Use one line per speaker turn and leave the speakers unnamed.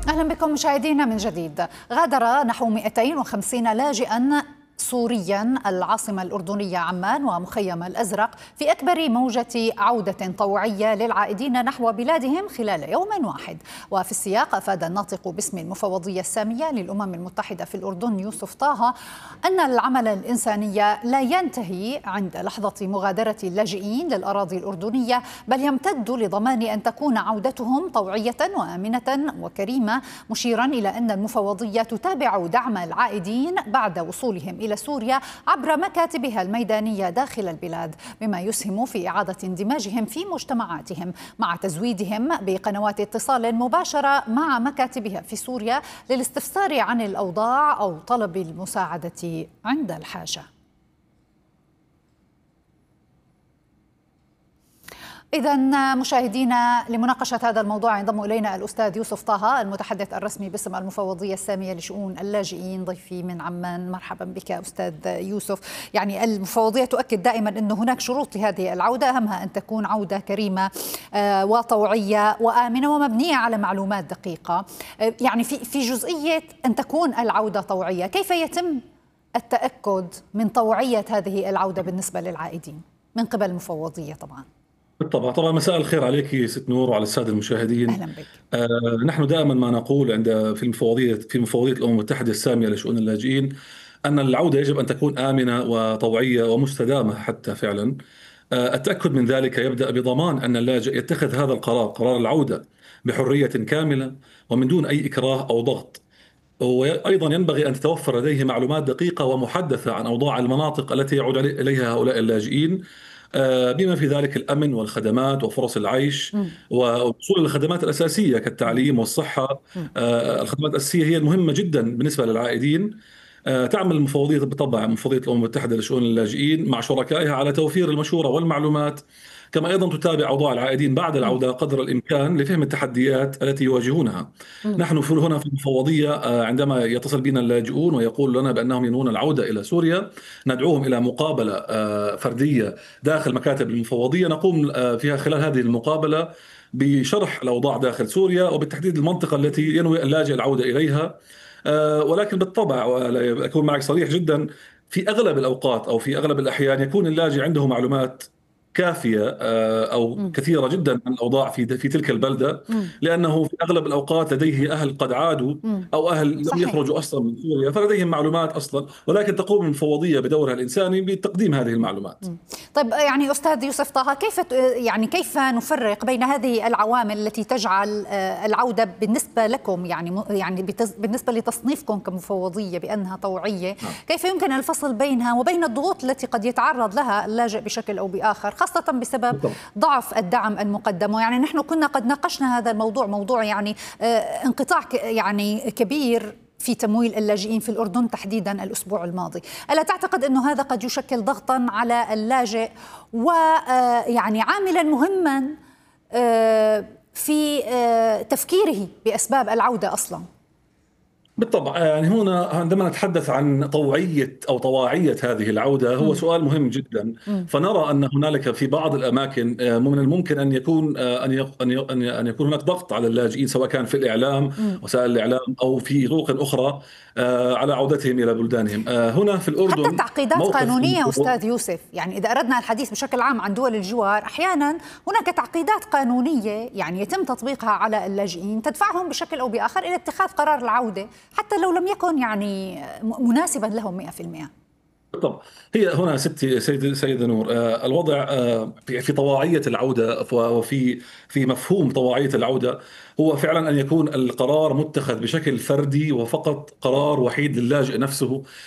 أهلا بكم مشاهدينا من جديد. غادر نحو 250 لاجئا سوريا العاصمة الأردنية عمان ومخيم الأزرق في أكبر موجة عودة طوعية للعائدين نحو بلادهم خلال يوم واحد. وفي السياق أفاد الناطق باسم المفوضية السامية للأمم المتحدة في الأردن يوسف طه أن العمل الإنساني لا ينتهي عند لحظة مغادرة اللاجئين للأراضي الأردنية، بل يمتد لضمان أن تكون عودتهم طوعية وآمنة وكريمة، مشيرا إلى أن المفوضية تتابع دعم العائدين بعد وصولهم إلى سوريا عبر مكاتبها الميدانية داخل البلاد، بما يسهم في إعادة اندماجهم في مجتمعاتهم مع تزويدهم بقنوات اتصال مباشرة مع مكاتبها في سوريا للاستفسار عن الأوضاع أو طلب المساعدة عند الحاجة. إذن مشاهدينا، لمناقشة هذا الموضوع ينضم إلينا الأستاذ يوسف طه المتحدث الرسمي باسم المفوضية السامية لشؤون اللاجئين، ضيفي من عمان. مرحبا بك أستاذ يوسف. يعني المفوضية تؤكد دائما أن هناك شروط لهذه العودة، أهمها أن تكون عودة كريمة وطوعية وآمنة ومبنية على معلومات دقيقة. يعني في جزئية أن تكون العودة طوعية، كيف يتم التأكد من طوعية هذه العودة بالنسبة للعائدين من قبل المفوضية؟
طبعا مساء الخير عليك ست نور وعلى الساده المشاهدين.
أهلا بك.
نحن دائما ما نقول في مفوضيه الامم المتحده الساميه لشؤون اللاجئين ان العوده يجب ان تكون امنه وطوعيه ومستدامه حتى فعلا. التاكد من ذلك يبدا بضمان ان اللاجئ يتخذ هذا قرار العوده بحريه كامله ومن دون اي اكراه او ضغط. وأيضا ينبغي أن تتوفر لديه معلومات دقيقة ومحدثة عن أوضاع المناطق التي يعود إليها هؤلاء اللاجئين، بما في ذلك الأمن والخدمات وفرص العيش ووصول الخدمات الأساسية كالتعليم والصحة. الخدمات الأساسية هي المهمة جدا بالنسبة للعائدين. تعمل المفوضية بالطبع مفوضية الأمم المتحدة لشؤون اللاجئين مع شركائها على توفير المشورة والمعلومات، كما أيضا تتابع أوضاع العائدين بعد العودة قدر الإمكان لفهم التحديات التي يواجهونها. نحن هنا في المفوضية عندما يتصل بنا اللاجئون ويقول لنا بأنهم ينوون العودة إلى سوريا، ندعوهم إلى مقابلة فردية داخل مكاتب المفوضية، نقوم فيها خلال هذه المقابلة بشرح الأوضاع داخل سوريا وبالتحديد المنطقة التي ينوي اللاجئ العودة إليها. ولكن بالطبع، وأكون معك صريح جدا، في أغلب الأوقات أو في أغلب الأحيان يكون اللاجئ عنده معلومات كافية أو كثيرة جدا عن الأوضاع في تلك البلدة، لأنه في أغلب الأوقات لديه أهل قد عادوا أو أهل لم يخرجوا أصلا من سوريا، فلديهم معلومات أصلا، ولكن تقوم المفوضية بدورها الإنساني بتقديم هذه المعلومات.
طيب، يعني أستاذ يوسف طه، كيف نفرق بين هذه العوامل التي تجعل العودة بالنسبة لكم يعني بالنسبة لتصنيفكم كمفوضية بأنها طوعية، كيف يمكن الفصل بينها وبين الضغوط التي قد يتعرض لها اللاجئ بشكل أو بآخر، خاصة بسبب ضعف الدعم المقدم؟ يعني نحن كنا قد ناقشنا هذا الموضوع، موضوع يعني انقطاع يعني كبير في تمويل اللاجئين في الأردن تحديدا الأسبوع الماضي. ألا تعتقد أنه هذا قد يشكل ضغطا على اللاجئ ويعني عاملا مهما في تفكيره بأسباب العودة أصلا؟
بالطبع، يعني هنا عندما نتحدث عن طوعية أو طواعية هذه العودة هو سؤال مهم جدا. فنرى أن هنالك في بعض الأماكن من الممكن أن يكون أن يكون هناك ضغط على اللاجئين، سواء كان في الإعلام وسائل الإعلام أو في طرق أخرى على عودتهم إلى بلدانهم. هنا في الأردن
حتى تعقيدات قانونية أستاذ يوسف، يعني إذا أردنا الحديث بشكل عام عن دول الجوار، أحيانا هناك تعقيدات قانونية يعني يتم تطبيقها على اللاجئين تدفعهم بشكل أو بآخر إلى اتخاذ قرار العودة حتى لو لم يكن يعني مناسبا لهم 100%.
طب هي هنا سيدة نور، الوضع في طواعية العودة وفي مفهوم طواعية العودة هو فعلا أن يكون القرار متخذ بشكل فردي وفقط قرار وحيد للاجئ نفسه،